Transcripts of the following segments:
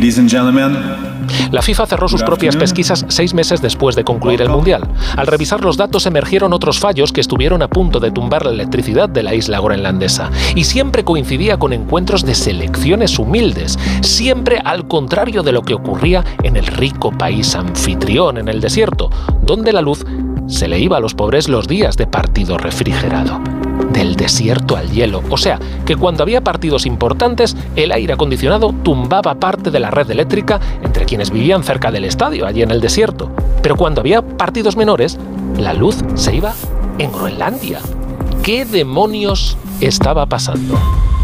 Ladies and gentlemen. La FIFA cerró sus propias pesquisas 6 meses después de concluir el Mundial. Al revisar los datos emergieron otros fallos que estuvieron a punto de tumbar la electricidad de la isla groenlandesa. Y siempre coincidía con encuentros de selecciones humildes, siempre al contrario de lo que ocurría en el rico país anfitrión, en el desierto, donde la luz se le iba a los pobres los días de partido refrigerado. Del desierto al hielo, o sea, que cuando había partidos importantes, el aire acondicionado tumbaba parte de la red eléctrica entre quienes vivían cerca del estadio, allí en el desierto. Pero cuando había partidos menores, la luz se iba en Groenlandia. ¿Qué demonios estaba pasando?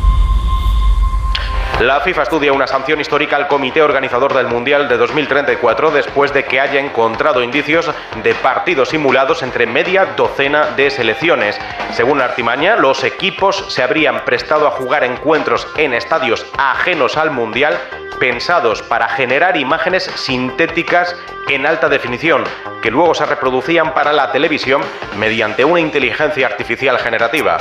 La FIFA estudia una sanción histórica al comité organizador del Mundial de 2034 después de que haya encontrado indicios de partidos simulados entre media docena de selecciones. Según la artimaña, los equipos se habrían prestado a jugar encuentros en estadios ajenos al Mundial, pensados para generar imágenes sintéticas en alta definición, que luego se reproducían para la televisión mediante una inteligencia artificial generativa.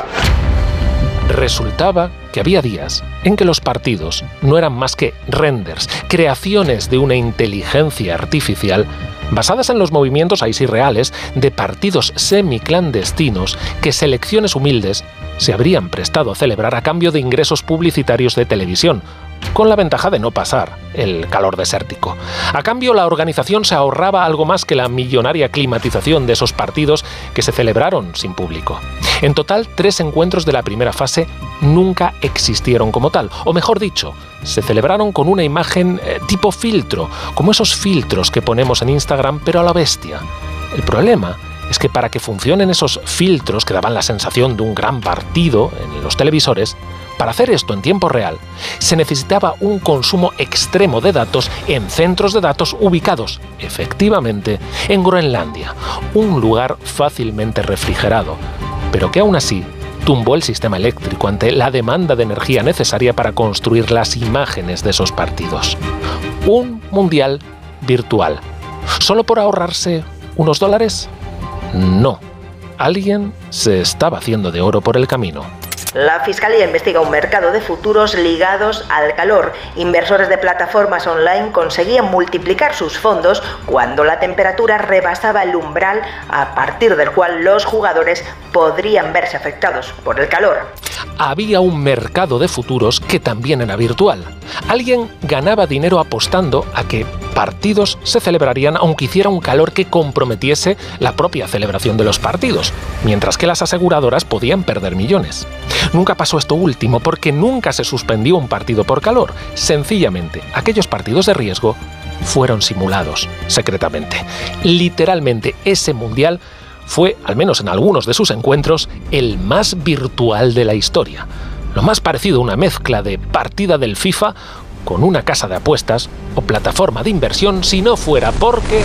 Resultaba que había días en que los partidos no eran más que renders, creaciones de una inteligencia artificial basadas en los movimientos ahí sí reales de partidos semiclandestinos que selecciones humildes se habrían prestado a celebrar a cambio de ingresos publicitarios de televisión, con la ventaja de no pasar el calor desértico. A cambio, la organización se ahorraba algo más que la millonaria climatización de esos partidos que se celebraron sin público. En total, 3 encuentros de la primera fase nunca existieron como tal, o mejor dicho, se celebraron con una imagen tipo filtro, como esos filtros que ponemos en Instagram, pero a la bestia. El problema es que para que funcionen esos filtros que daban la sensación de un gran partido en los televisores, para hacer esto en tiempo real, se necesitaba un consumo extremo de datos en centros de datos ubicados, efectivamente, en Groenlandia, un lugar fácilmente refrigerado, pero que aún así tumbó el sistema eléctrico ante la demanda de energía necesaria para construir las imágenes de esos partidos. Un mundial virtual. ¿Solo por ahorrarse unos dólares? No. Alguien se estaba haciendo de oro por el camino. La Fiscalía investiga un mercado de futuros ligados al calor. Inversores de plataformas online conseguían multiplicar sus fondos cuando la temperatura rebasaba el umbral a partir del cual los jugadores podrían verse afectados por el calor. Había un mercado de futuros que también era virtual. Alguien ganaba dinero apostando a que partidos se celebrarían aunque hiciera un calor que comprometiese la propia celebración de los partidos, mientras que las aseguradoras podían perder millones. Nunca pasó esto último porque nunca se suspendió un partido por calor. Sencillamente, aquellos partidos de riesgo fueron simulados secretamente. Literalmente, ese mundial fue, al menos en algunos de sus encuentros, el más virtual de la historia. Lo más parecido a una mezcla de partida del FIFA con una casa de apuestas o plataforma de inversión, si no fuera porque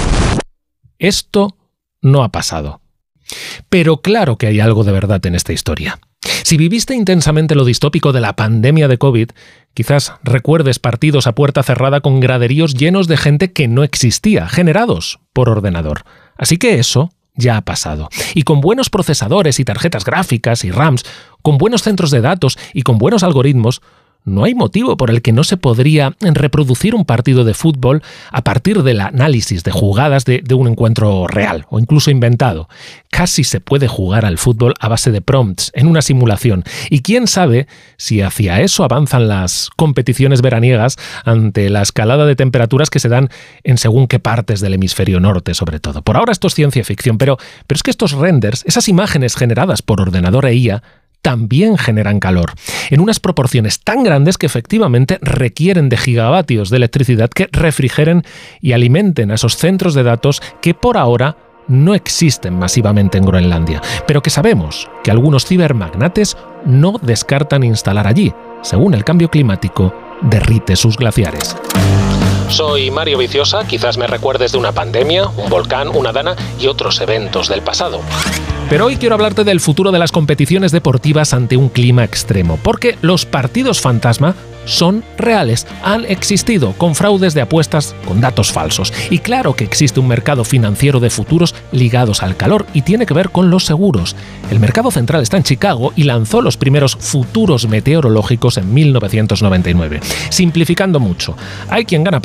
esto no ha pasado. Pero claro que hay algo de verdad en esta historia. Si viviste intensamente lo distópico de la pandemia de COVID, quizás recuerdes partidos a puerta cerrada con graderíos llenos de gente que no existía, generados por ordenador. Así que eso ya ha pasado. Y con buenos procesadores y tarjetas gráficas y RAMs, con buenos centros de datos y con buenos algoritmos, no hay motivo por el que no se podría reproducir un partido de fútbol a partir del análisis de jugadas de un encuentro real o incluso inventado. Casi se puede jugar al fútbol a base de prompts en una simulación. Y quién sabe si hacia eso avanzan las competiciones veraniegas ante la escalada de temperaturas que se dan en según qué partes del hemisferio norte, sobre todo. Por ahora esto es ciencia ficción, pero es que estos renders, esas imágenes generadas por ordenador e IA, también generan calor, en unas proporciones tan grandes que efectivamente requieren de gigavatios de electricidad que refrigeren y alimenten a esos centros de datos que por ahora no existen masivamente en Groenlandia, pero que sabemos que algunos cibermagnates no descartan instalar allí, según el cambio climático derrite sus glaciares. Soy Mario Viciosa, quizás me recuerdes de una pandemia, un volcán, una dana y otros eventos del pasado. Pero hoy quiero hablarte del futuro de las competiciones deportivas ante un clima extremo, porque los partidos fantasma son reales, han existido con fraudes de apuestas con datos falsos. Y claro que existe un mercado financiero de futuros ligados al calor y tiene que ver con los seguros. El mercado central está en Chicago y lanzó los primeros futuros meteorológicos en 1999. Simplificando mucho, hay quien gana